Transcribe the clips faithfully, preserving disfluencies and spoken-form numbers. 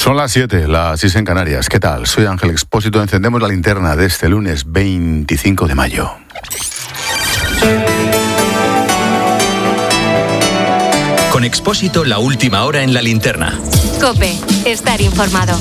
Son las siete, las seis en Canarias. ¿Qué tal? Soy Ángel Expósito. Encendemos la linterna de este lunes veinticinco de mayo. Con Expósito, la última hora en la linterna. COPE, estar informado.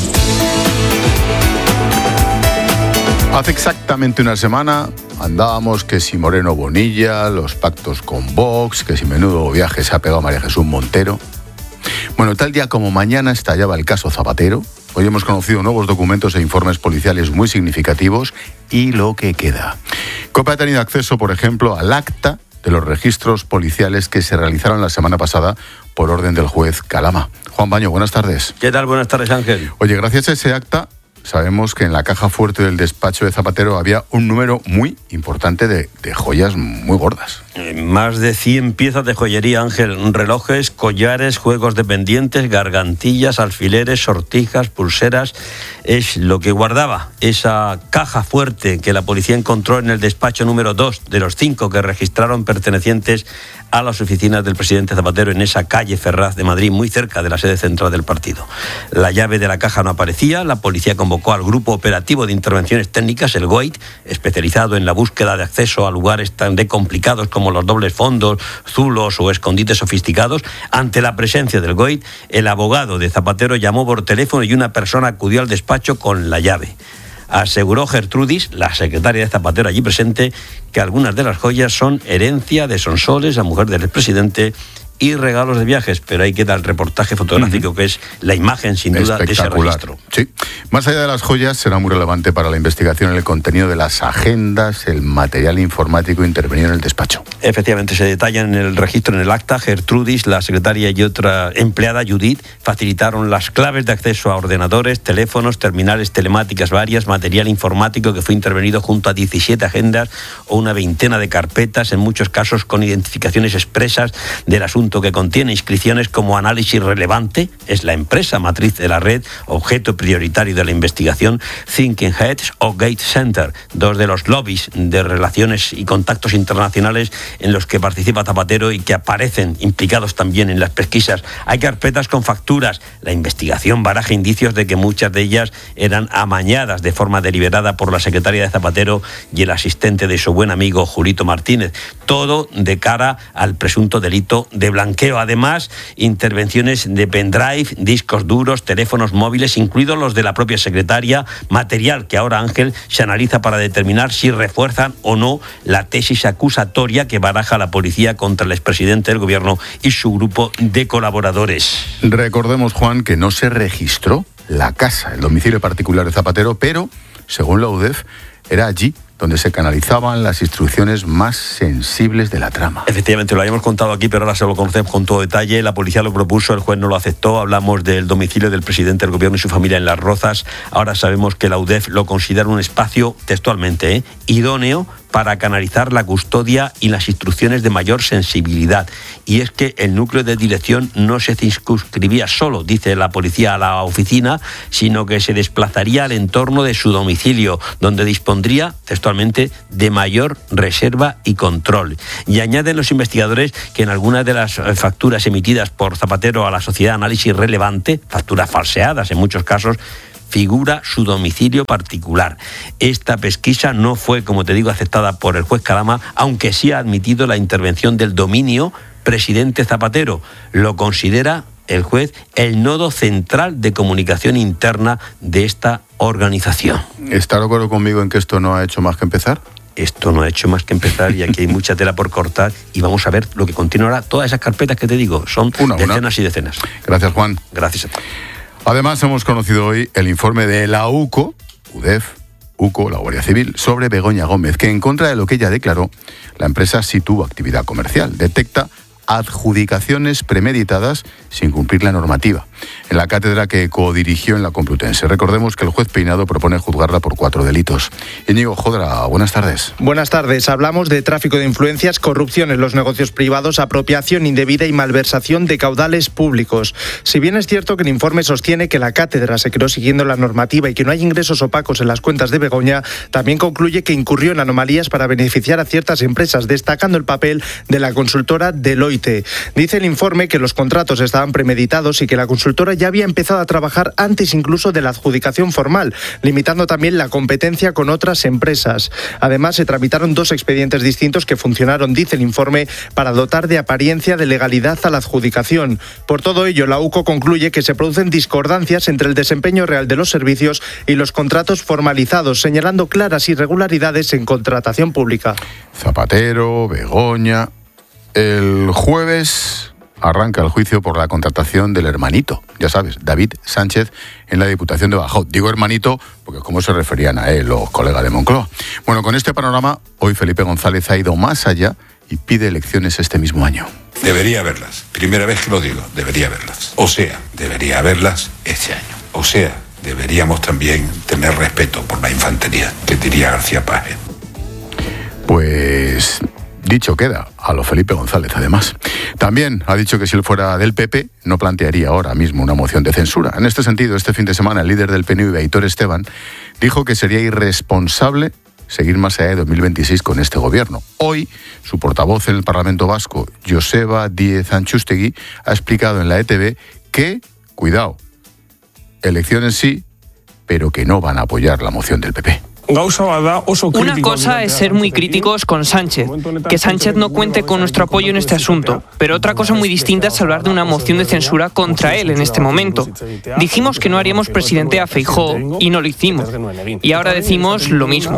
Hace exactamente una semana andábamos que si Moreno Bonilla, los pactos con Vox, que si menudo viaje se ha pegado María Jesús Montero. Bueno, tal día como mañana estallaba el caso Zapatero. Hoy hemos conocido nuevos documentos e informes policiales muy significativos y lo que queda. COPE ha tenido acceso, por ejemplo, al acta de los registros policiales que se realizaron la semana pasada por orden del juez Calama. Juan Baño, buenas tardes. ¿Qué tal? Buenas tardes, Ángel. Oye, gracias a ese acta sabemos que en la caja fuerte del despacho de Zapatero había un número muy importante de, de joyas muy gordas. Más de cien piezas de joyería, Ángel. Relojes, collares, juegos de pendientes, gargantillas, alfileres, sortijas, pulseras. Es lo que guardaba esa caja fuerte que la policía encontró en el despacho número dos de los cinco que registraron pertenecientes a las oficinas del presidente Zapatero en esa calle Ferraz de Madrid, muy cerca de la sede central del partido. La llave de la caja no aparecía. La policía convocó al Grupo Operativo de Intervenciones Técnicas, el GOIT, especializado en la búsqueda de acceso a lugares tan de complicados como los dobles fondos, zulos o escondites sofisticados. Ante la presencia del GOIT, el abogado de Zapatero llamó por teléfono y una persona acudió al despacho con la llave. Aseguró Gertrudis, la secretaria de Zapatero allí presente, que algunas de las joyas son herencia de Sonsoles, la mujer del expresidente, y regalos de viajes, pero ahí queda el reportaje fotográfico, uh-huh. que es la imagen, sin duda, de ese registro. Sí. Más allá de las joyas, será muy relevante para la investigación el contenido de las agendas, el material informático intervenido en el despacho. Efectivamente, se detallan en el registro, en el acta. Gertrudis, la secretaria, y otra empleada, Judith, facilitaron las claves de acceso a ordenadores, teléfonos, terminales telemáticas varias, material informático que fue intervenido junto a diecisiete agendas o una veintena de carpetas, en muchos casos con identificaciones expresas del asunto que contiene inscripciones como análisis relevante, es la empresa matriz de la red, objeto prioritario de la investigación, Thinking Heads o Gate Center, dos de los lobbies de relaciones y contactos internacionales en los que participa Zapatero y que aparecen implicados también en las pesquisas. Hay carpetas con facturas. La investigación baraja indicios de que muchas de ellas eran amañadas de forma deliberada por la secretaria de Zapatero y el asistente de su buen amigo Julito Martínez. Todo de cara al presunto delito de blanqueo. Además, intervenciones de pendrive, discos duros, teléfonos móviles, incluidos los de la propia secretaria, material que ahora, Ángel, se analiza para determinar si refuerzan o no la tesis acusatoria que baraja la policía contra el expresidente del gobierno y su grupo de colaboradores. Recordemos, Juan, que no se registró la casa, el domicilio particular de Zapatero, pero, según la U D E F, era allí donde se canalizaban las instrucciones más sensibles de la trama. Efectivamente, lo habíamos contado aquí, pero ahora se lo conocemos con todo detalle. La policía lo propuso, el juez no lo aceptó. Hablamos del domicilio del presidente del gobierno y su familia en Las Rozas. Ahora sabemos que la U D E F lo considera un espacio, textualmente, ¿eh? idóneo para canalizar la custodia y las instrucciones de mayor sensibilidad. Y es que el núcleo de dirección no se circunscribía solo, dice la policía, a la oficina, sino que se desplazaría al entorno de su domicilio, donde dispondría, textualmente, de mayor reserva y control. Y añaden los investigadores que en algunas de las facturas emitidas por Zapatero a la Sociedad de Análisis Relevante, facturas falseadas en muchos casos, figura su domicilio particular. Esta pesquisa no fue, como te digo, aceptada por el juez Calama, aunque sí ha admitido la intervención del dominio presidente Zapatero. Lo considera el juez el nodo central de comunicación interna de esta organización. ¿Está de acuerdo conmigo en que esto no ha hecho más que empezar? Esto no ha hecho más que empezar y aquí hay mucha tela por cortar y vamos a ver lo que continuará. Todas esas carpetas que te digo son una, decenas una. y decenas. Gracias, Juan. Gracias a ti. Además, hemos conocido hoy el informe de la U C O, U D E F, U C O, la Guardia Civil, sobre Begoña Gómez, que en contra de lo que ella declaró, la empresa sí tuvo actividad comercial. Detecta adjudicaciones premeditadas sin cumplir la normativa. En la cátedra que codirigió en la Complutense. Recordemos que el juez Peinado propone juzgarla por cuatro delitos. Íñigo Jodra, buenas tardes. Buenas tardes. Hablamos de tráfico de influencias, corrupción en los negocios privados, apropiación indebida y malversación de caudales públicos. Si bien es cierto que el informe sostiene que la cátedra se creó siguiendo la normativa y que no hay ingresos opacos en las cuentas de Begoña, también concluye que incurrió en anomalías para beneficiar a ciertas empresas, destacando el papel de la consultora Deloitte. Dice el informe que los contratos estaban premeditados y que la consultora consultora ya había empezado a trabajar antes incluso de la adjudicación formal, limitando también la competencia con otras empresas. Además, se tramitaron dos expedientes distintos que funcionaron, dice el informe, para dotar de apariencia de legalidad a la adjudicación. Por todo ello, la U C O concluye que se producen discordancias entre el desempeño real de los servicios y los contratos formalizados, señalando claras irregularidades en contratación pública. Zapatero, Begoña. El jueves arranca el juicio por la contratación del hermanito, ya sabes, David Sánchez, en la Diputación de Badajoz. Digo hermanito porque es como se referían a él los colegas de Moncloa. Bueno, con este panorama, hoy Felipe González ha ido más allá y pide elecciones este mismo año. Debería haberlas. Primera vez que lo digo, debería haberlas. O sea, debería haberlas este año. O sea, deberíamos también tener respeto por la infantería, que diría García Páez. Pues dicho queda, a lo Felipe González además. También ha dicho que si él fuera del P P no plantearía ahora mismo una moción de censura. En este sentido, este fin de semana el líder del P N V, Aitor Esteban, dijo que sería irresponsable seguir más allá de dos mil veintiséis con este gobierno. Hoy, su portavoz en el Parlamento Vasco, Joseba Díez Antxustegui, ha explicado en la E T V que, cuidado, elecciones sí, pero que no van a apoyar la moción del P P. Una cosa es ser muy críticos con Sánchez, que Sánchez no cuente con nuestro apoyo en este asunto, pero otra cosa muy distinta es hablar de una moción de censura contra él en este momento. Dijimos que no haríamos presidente a Feijóo y no lo hicimos. Y ahora decimos lo mismo.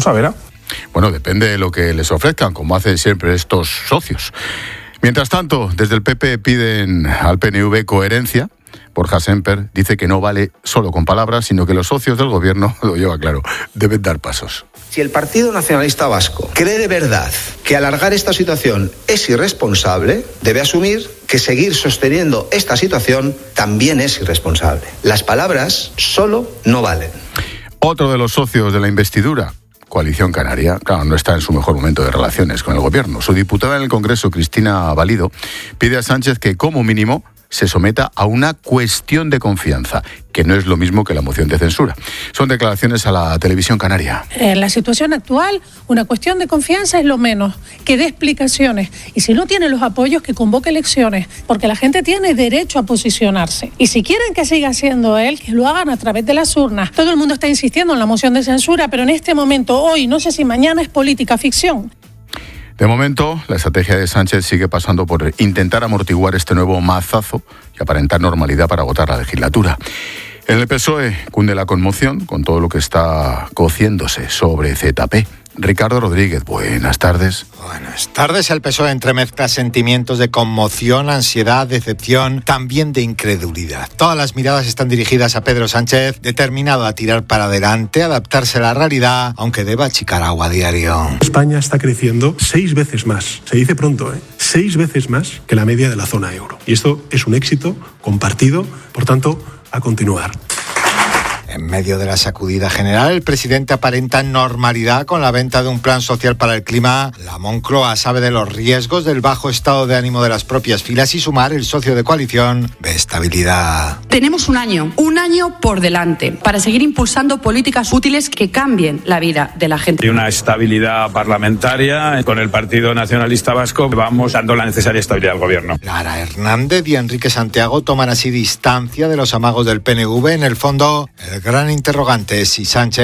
Bueno, depende de lo que les ofrezcan, como hacen siempre estos socios. Mientras tanto, desde el P P piden al P N V coherencia. Borja Semper dice que no vale solo con palabras, sino que los socios del gobierno, lo lleva claro, deben dar pasos. Si el Partido Nacionalista Vasco cree de verdad que alargar esta situación es irresponsable, debe asumir que seguir sosteniendo esta situación también es irresponsable. Las palabras solo no valen. Otro de los socios de la investidura, Coalición Canaria, claro, no está en su mejor momento de relaciones con el gobierno. Su diputada en el Congreso, Cristina Valido, pide a Sánchez que, como mínimo, se someta a una cuestión de confianza, que no es lo mismo que la moción de censura. Son declaraciones a la televisión canaria. En la situación actual, una cuestión de confianza es lo menos, que dé explicaciones. Y si no tiene los apoyos, que convoque elecciones, porque la gente tiene derecho a posicionarse. Y si quieren que siga siendo él, que lo hagan a través de las urnas. Todo el mundo está insistiendo en la moción de censura, pero en este momento, hoy, no sé si mañana, es política ficción. De momento, la estrategia de Sánchez sigue pasando por intentar amortiguar este nuevo mazazo y aparentar normalidad para agotar la legislatura. En el P S O E cunde la conmoción con todo lo que está cociéndose sobre Z P. Ricardo Rodríguez, buenas tardes. Buenas tardes. El P S O E entremezcla sentimientos de conmoción, ansiedad, decepción, también de incredulidad. Todas las miradas están dirigidas a Pedro Sánchez, determinado a tirar para adelante, adaptarse a la realidad, aunque deba achicar agua a diario. España está creciendo seis veces más, se dice pronto, ¿eh? Seis veces más que la media de la zona euro. Y esto es un éxito compartido, por tanto, a continuar. En medio de la sacudida general, el presidente aparenta normalidad con la venta de un plan social para el clima. La Moncloa sabe de los riesgos del bajo estado de ánimo de las propias filas y Sumar, el socio de coalición, ve estabilidad. Tenemos un año, un año por delante para seguir impulsando políticas útiles que cambien la vida de la gente. Hay una estabilidad parlamentaria. Con el Partido Nacionalista Vasco vamos dando la necesaria estabilidad al gobierno. Lara Hernández y Enrique Santiago toman así distancia de los amagos del P N V. En el fondo, el gran interrogante es si Sánchez